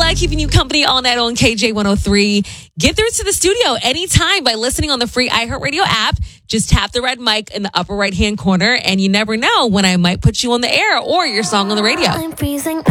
Anna, keeping you company all night on KJ103. Get through to the studio anytime by listening on the free iHeartRadio app. Just tap the red mic in the upper right-hand corner, and you never know when I might put you on the air or your song on the radio. I'm freezing.